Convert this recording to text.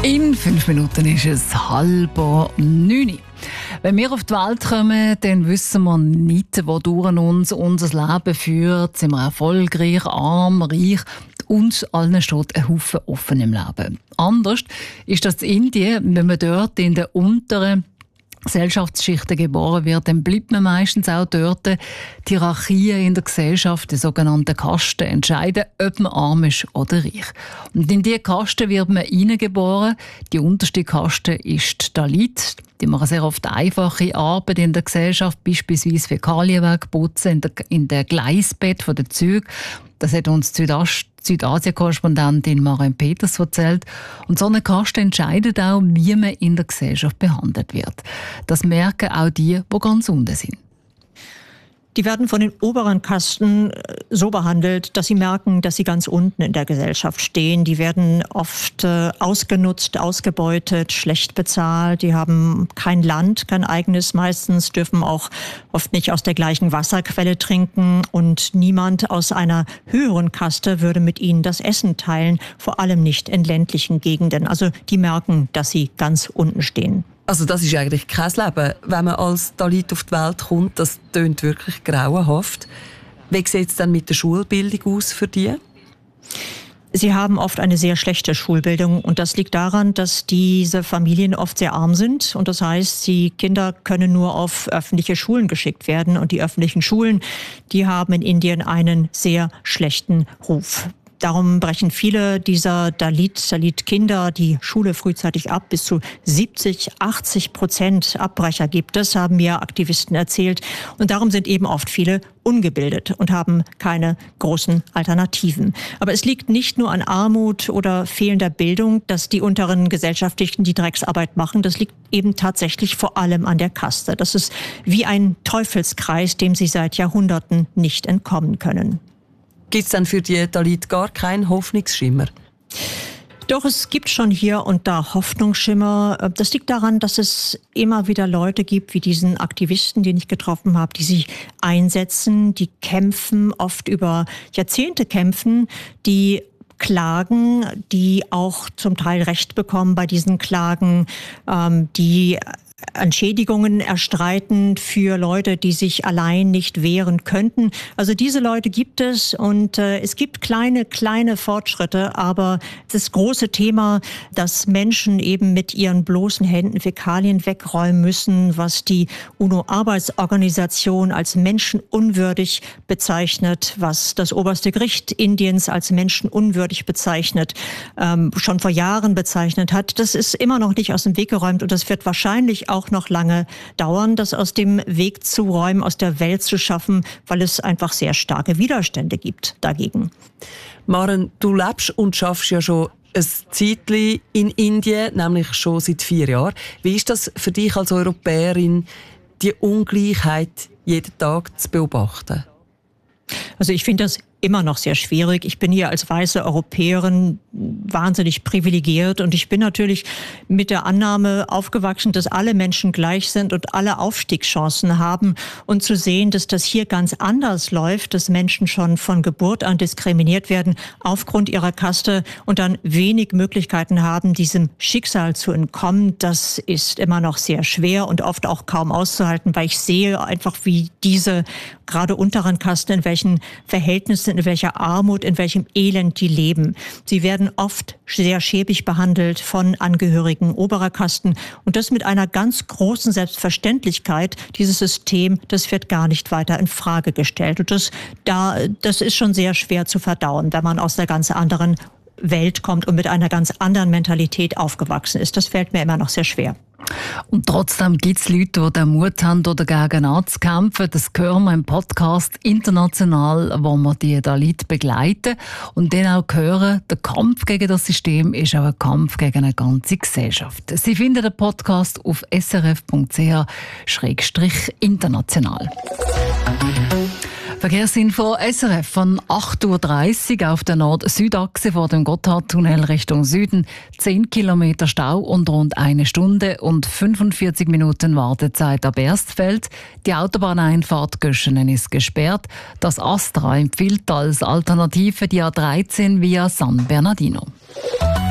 In 5 Minuten ist es 8:30. Wenn wir auf die Welt kommen, dann wissen wir nicht, wodurch uns unser Leben führt. Sind wir erfolgreich, arm, reich? Uns allen steht ein Haufen offen im Leben. Anders ist das in Indien, wenn man dort in den unteren Gesellschaftsschichten geboren wird, dann bleibt man meistens auch dort. Die Hierarchien in der Gesellschaft, die sogenannten Kasten, entscheiden, ob man arm ist oder reich. Und in diese Kasten wird man hineingeboren. Die unterste Kaste ist die Dalit. Die machen sehr oft einfache Arbeit in der Gesellschaft, beispielsweise Fäkalien wegputzen in den Gleisbett der Züge. Das hat uns Südasien-Korrespondentin Maren Peters erzählt. Und so eine Kaste entscheidet auch, wie man in der Gesellschaft behandelt wird. Das merken auch die ganz unten sind. Die werden von den oberen Kasten so behandelt, dass sie merken, dass sie ganz unten in der Gesellschaft stehen. Die werden oft ausgenutzt, ausgebeutet, schlecht bezahlt. Die haben kein Land, kein eigenes meistens, dürfen auch oft nicht aus der gleichen Wasserquelle trinken. Und niemand aus einer höheren Kaste würde mit ihnen das Essen teilen, vor allem nicht in ländlichen Gegenden. Also die merken, dass sie ganz unten stehen. Also das ist eigentlich kein Leben, wenn man als Dalit auf die Welt kommt. Das tönt wirklich grauenhaft. Wie sieht es dann mit der Schulbildung aus für die? Sie haben oft eine sehr schlechte Schulbildung und das liegt daran, dass diese Familien oft sehr arm sind und das heißt, die Kinder können nur auf öffentliche Schulen geschickt werden und die öffentlichen Schulen, die haben in Indien einen sehr schlechten Ruf. Darum brechen viele dieser Dalit-Kinder die Schule frühzeitig ab. Bis zu 70-80% Abbrecher gibt es, haben mir Aktivisten erzählt. Und darum sind eben oft viele ungebildet und haben keine großen Alternativen. Aber es liegt nicht nur an Armut oder fehlender Bildung, dass die unteren Gesellschaftlichen die Drecksarbeit machen. Das liegt eben tatsächlich vor allem an der Kaste. Das ist wie ein Teufelskreis, dem sie seit Jahrhunderten nicht entkommen können. Gibt es dann für die Dalit gar keinen Hoffnungsschimmer? Doch, es gibt schon hier und da Hoffnungsschimmer. Das liegt daran, dass es immer wieder Leute gibt, wie diesen Aktivisten, den ich getroffen habe, die sich einsetzen, die kämpfen, oft über Jahrzehnte kämpfen, die klagen, die auch zum Teil Recht bekommen bei diesen Klagen, die Entschädigungen erstreiten für Leute, die sich allein nicht wehren könnten. Also diese Leute gibt es und es gibt kleine Fortschritte, aber das große Thema, dass Menschen eben mit ihren bloßen Händen Fäkalien wegräumen müssen, was die UNO-Arbeitsorganisation als menschenunwürdig bezeichnet, was das oberste Gericht Indiens als menschenunwürdig bezeichnet, schon vor Jahren bezeichnet hat, das ist immer noch nicht aus dem Weg geräumt und das wird wahrscheinlich auch noch lange dauern, das aus dem Weg zu räumen, aus der Welt zu schaffen, weil es einfach sehr starke Widerstände gibt dagegen. Maren, du lebst und schaffst ja schon ein Zeitchen in Indien, nämlich schon seit 4 Jahren. Wie ist das für dich als Europäerin, die Ungleichheit jeden Tag zu beobachten? Also ich finde das immer noch sehr schwierig. Ich bin hier als weiße Europäerin wahnsinnig privilegiert und ich bin natürlich mit der Annahme aufgewachsen, dass alle Menschen gleich sind und alle Aufstiegschancen haben und zu sehen, dass das hier ganz anders läuft, dass Menschen schon von Geburt an diskriminiert werden aufgrund ihrer Kaste und dann wenig Möglichkeiten haben, diesem Schicksal zu entkommen, das ist immer noch sehr schwer und oft auch kaum auszuhalten, weil ich sehe einfach, wie diese gerade unteren Kasten, in welchen Verhältnissen, in welcher Armut, in welchem Elend die leben. Sie werden oft sehr schäbig behandelt von Angehörigen oberer Kasten und das mit einer ganz großen Selbstverständlichkeit. Dieses System, das wird gar nicht weiter in Frage gestellt. Und das ist schon sehr schwer zu verdauen, wenn man aus einer ganz anderen Welt kommt und mit einer ganz anderen Mentalität aufgewachsen ist. Das fällt mir immer noch sehr schwer. Und trotzdem gibt es Leute, die den Mut haben, dagegen anzukämpfen. Das hören wir im Podcast international, wo wir die Dalit begleiten. Und dann auch hören, der Kampf gegen das System ist auch ein Kampf gegen eine ganze Gesellschaft. Sie finden den Podcast auf srf.ch/international. Verkehrsinfo SRF von 8:30 Uhr auf der Nord-Süd-Achse vor dem Gotthardtunnel Richtung Süden. 10 Kilometer Stau und rund 1 Stunde und 45 Minuten Wartezeit ab Erstfeld. Die Autobahneinfahrt Göschenen ist gesperrt. Das Astra empfiehlt als Alternative die A13 via San Bernardino.